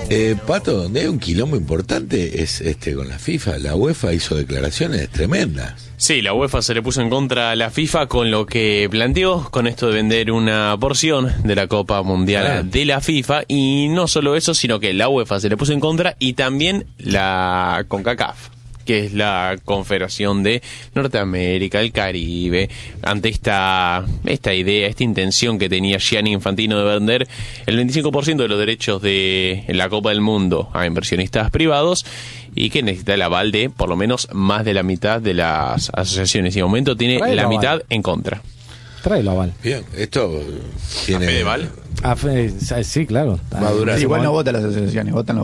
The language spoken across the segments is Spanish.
Pato, donde hay un quilombo importante es con la FIFA. La UEFA hizo declaraciones tremendas. Sí, la UEFA se le puso en contra a la FIFA con lo que planteó, con esto de vender una porción de la Copa Mundial de la FIFA. Y no solo eso, sino que la UEFA se le puso en contra y también la CONCACAF, que es la Confederación de Norteamérica, el Caribe, ante esta idea, esta intención que tenía Gianni Infantino de vender el 25% de los derechos de la Copa del Mundo a inversionistas privados, y que necesita el aval de por lo menos más de la mitad de las asociaciones, y de momento tiene la mitad en contra. Tráelo, aval. Bien, esto tiene... ¿A fe de Val? Sí, claro. Va a durar. Sí, igual no votan las asociaciones, votan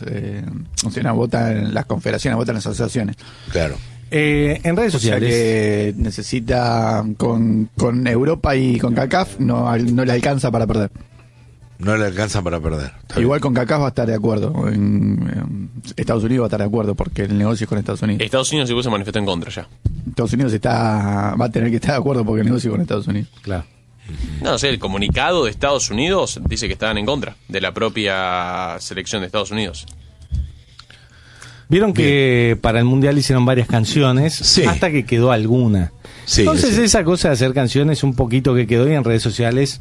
votan las confederaciones, votan las asociaciones. Claro. En redes sociales. O sea que necesita con Europa y con CONCACAF no le alcanza para perder. No le alcanza para perder. Igual con CONCACAF va a estar de acuerdo. En Estados Unidos va a estar de acuerdo porque el negocio es con Estados Unidos. Estados Unidos se manifestó en contra ya. Estados Unidos va a tener que estar de acuerdo porque el negocio es con Estados Unidos. Claro. No sé, el comunicado de Estados Unidos dice que estaban en contra de la propia selección de Estados Unidos. Vieron que para el Mundial hicieron varias canciones, sí, hasta que quedó alguna. Sí, entonces sí, esa cosa de hacer canciones un poquito que quedó, y en redes sociales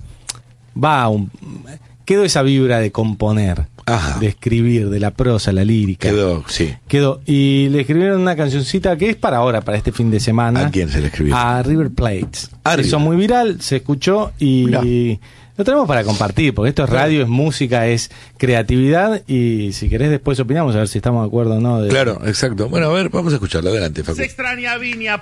quedó esa vibra de componer, de escribir, de la prosa, la lírica. Quedó. Y le escribieron una cancioncita que es para ahora, para este fin de semana. ¿A quién se le escribió? A River Plate. Se hizo muy viral, se escuchó y lo tenemos para compartir, porque esto es radio, es música, es creatividad, y si querés después opinamos a ver si estamos de acuerdo o no. Claro, exacto. Bueno, a ver, vamos a escucharlo. Adelante, Facu. Se extraña Viña.